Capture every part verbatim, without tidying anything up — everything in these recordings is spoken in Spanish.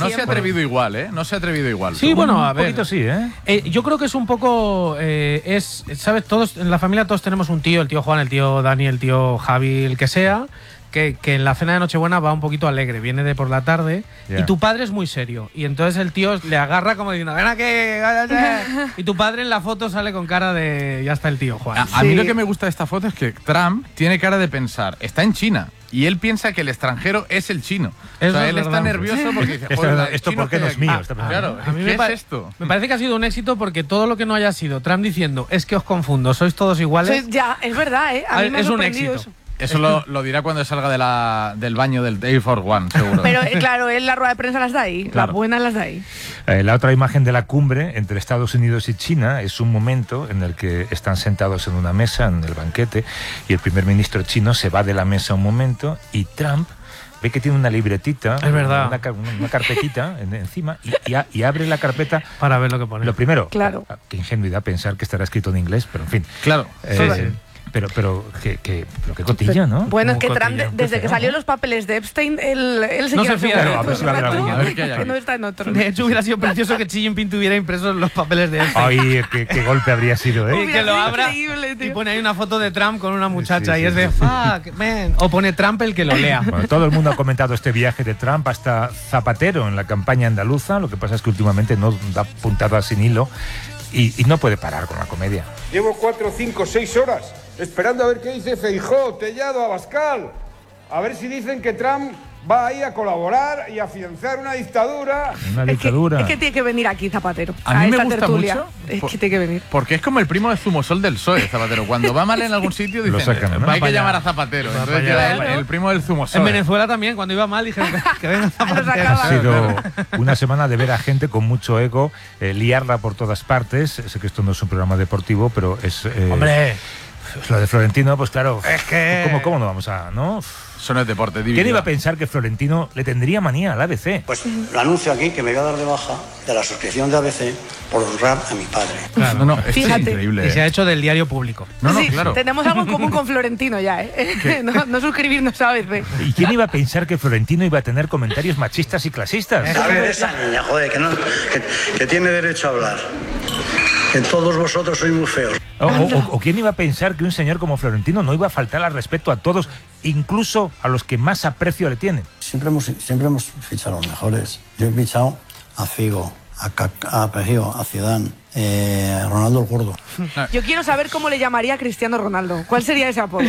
no se ha atrevido igual, ¿eh? No se ha atrevido igual. Sí, bueno, a ver. Un poquito sí, ¿eh? Eh, yo creo que es un poco, eh, es, ¿sabes? Todos, en la familia todos tenemos un tío, el tío Juan, el tío Dani, el tío Javi, el que sea, que, que en la cena de Nochebuena va un poquito alegre, viene de por la tarde, yeah. y tu padre es muy serio. Y entonces el tío le agarra como diciendo, ven aquí, cállate. Y tu padre en la foto sale con cara de, ya está el tío Juan. A, a sí. mí lo que me gusta de esta foto es que Trump tiene cara de pensar, está en China. Y él piensa que el extranjero es el chino. Eso o sea, es él verdad. está nervioso porque dice, joder, esto, esto ¿por qué no es mío? Ah, claro, a mí ¿qué me es esto? Me parece que ha sido un éxito porque todo lo que no haya sido Trump diciendo, es que os confundo, sois todos iguales. Sí, ya, es verdad, ¿eh? A mí me es ha un éxito. eso. Eso lo, lo dirá cuando salga de la, del baño del Air Force One, seguro. Pero eh, claro, él la rueda de prensa las da ahí, claro. las buenas las da ahí. Eh, la otra imagen de la cumbre entre Estados Unidos y China es un momento en el que están sentados en una mesa, en el banquete, y el primer ministro chino se va de la mesa un momento y Trump ve que tiene una libretita, es verdad. Una, una, una carpetita en, encima y, y, a, y abre la carpeta para ver lo que pone. Lo primero, claro. qué ingenuidad pensar que estará escrito en inglés, pero en fin. Claro. Eh, Pero, pero, que, que, pero qué cotilla, ¿no? Bueno, es que Trump, cotilla, desde que salió los papeles de Epstein, él, él se no quiere se fía, pero a ver si va a haber a ver qué hay que aquí. no está en otro. De hecho, hubiera sido precioso que Xi Jinping tuviera impresos los papeles de Epstein. Ay, qué, qué golpe habría sido, ¿eh? Y que lo abra y pone ahí una foto de Trump con una muchacha sí, sí, y es de, sí, fuck, man. O pone Trump el que lo lea. Bueno, todo el mundo ha comentado este viaje de Trump hasta Zapatero en la campaña andaluza. Lo que pasa es que últimamente no da puntada sin hilo y, y no puede parar con la comedia. Llevo cuatro, cinco, seis horas esperando a ver qué dice Feijóo, Tellado, Abascal. A ver si dicen que Trump va ahí a colaborar y a financiar una dictadura. Una dictadura. Es que, es que tiene que venir aquí Zapatero. A mí a me esta gusta tertulia. mucho. Es por, que tiene que venir. Porque es como el primo de Zumosol del P S O E, Zapatero. Cuando va mal en algún sitio dicen, sacan, ¿no? hay que allá. llamar a Zapatero. Va Entonces allá. era el, el primo del Zumosol. En Venezuela también, cuando iba mal, dijeron que, que venga Zapatero. Ha sido una semana de ver a gente con mucho ego, eh, liarla por todas partes. Sé que esto no es un programa deportivo, pero es... Eh, ¡Hombre! Lo de Florentino, pues claro, es que... ¿cómo, cómo no vamos a...? ¿no? Eso no es deporte, divino. ¿Quién iba a pensar que Florentino le tendría manía al A B C? Pues lo anuncio aquí que me voy a dar de baja de la suscripción de A B C por honrar a mi padre. Claro, no, no, esto Fíjate. es increíble. Y se ha hecho del diario público. No, no, sí, claro. Tenemos algo en común con Florentino ya, ¿eh? No, no suscribirnos a A B C. ¿Y quién iba a pensar que Florentino iba a tener comentarios machistas y clasistas? A ver, esa niña, joder, que, no, que, que tiene derecho a hablar. Que todos vosotros sois muy feos. O, o, o quién iba a pensar que un señor como Florentino no iba a faltar al respeto a todos, incluso a los que más aprecio le tienen. Siempre hemos, siempre hemos fichado a los mejores. Yo he fichado a Figo, a, Kaká, a Pejio, a Zidane, eh, a Ronaldo el Gordo. Yo quiero saber cómo le llamaría a Cristiano Ronaldo. ¿Cuál sería ese apodo?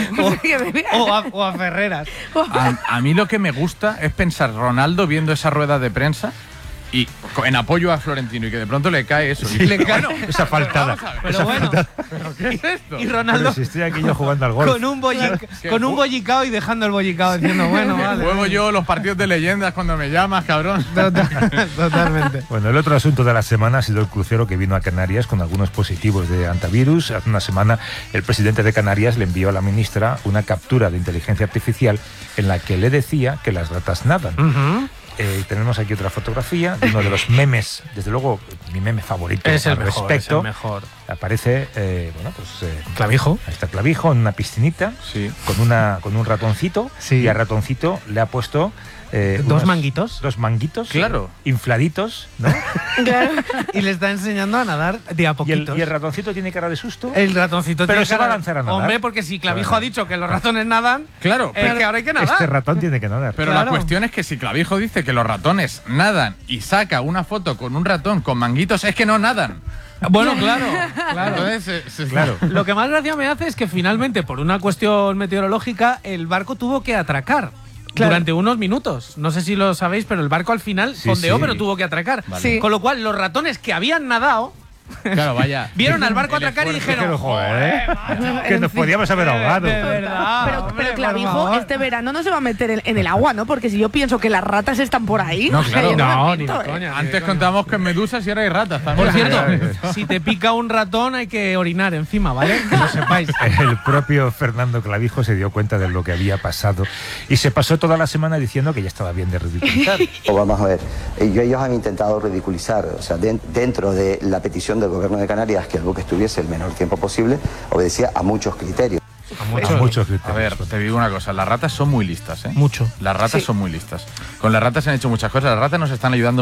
O, o, a, o a Ferreras. A, a mí lo que me gusta es pensar Ronaldo viendo esa rueda de prensa y en apoyo a Florentino y que de pronto le cae eso. Sí, y le cae bueno, esa faltada. Pero esa bueno, faltada. ¿Pero qué es esto? Y Ronaldo Pero si estoy aquí yo jugando al golf. con un, bollica, con un bollicao y dejando el bollicao diciendo, bueno, vale. Juego yo los partidos de leyendas cuando me llamas, cabrón. Total, totalmente. Bueno, el otro asunto de la semana ha sido el crucero que vino a Canarias con algunos positivos de antivirus. Hace una semana el presidente de Canarias le envió a la ministra una captura de inteligencia artificial en la que le decía que las ratas nadan. Uh-huh. Eh, tenemos aquí otra fotografía de uno de los memes, desde luego mi meme favorito es el al mejor, respecto. es el mejor. Aparece, eh, bueno, pues eh, Clavijo. Ahí está Clavijo en una piscinita, Sí. con una con un ratoncito, Sí. y al ratoncito le ha puesto eh, Dos unos- manguitos. dos manguitos, Claro. infladitos, ¿no? Claro. Y le está enseñando a nadar de a y, el, poquitos. y el ratoncito tiene cara de susto. El ratoncito Pero tiene se va cara- a lanzar a nadar. Hombre, porque si Clavijo Claro. ha dicho que los ratones nadan, Claro, es pero, que ahora hay que nadar. Este ratón tiene que nadar. pero claro. la cuestión es que si Clavijo dice que los ratones nadan y saca una foto con un ratón con manguitos, es que no nadan. Bueno, claro, claro. Entonces, se- se- Claro. Lo que más gracia me hace es que finalmente, por una cuestión meteorológica, el barco tuvo que atracar. Claro. Durante unos minutos. No sé si lo sabéis, pero el barco al final Sí, fondeó, sí. pero tuvo que atracar. Vale. Sí. Con lo cual, los ratones que habían nadado Claro, vaya. vieron al barco El atracar y esfuerzo. dijeron, Joder, joder, que nos podíamos haber ahogado. de verdad. Pero, hombre, pero por Clavijo favor. este verano no se va a meter en, en el agua, ¿no? Porque si yo pienso que las ratas están por ahí... No, o sea, claro. yo No, me ni meto, de ¿eh? coña. ni de Antes coña. contábamos que en medusas y ahora hay ratas también. Por cierto, si te pica un ratón hay que orinar encima, ¿vale? Que lo sepáis. El propio Fernando Clavijo se dio cuenta de lo que había pasado y se pasó toda la semana diciendo que ya estaba bien de ridiculizar. O vamos a ver, ellos han intentado ridiculizar, o sea, de- dentro de la petición del gobierno de Canarias que el buque estuviese el menor tiempo posible, obedecía a muchos criterios. A muchos, a muchos criterios. A ver, te digo una cosa, las ratas son muy listas, ¿eh? Mucho. Las ratas Sí. son muy listas. Con las ratas se han hecho muchas cosas, las ratas nos están ayudando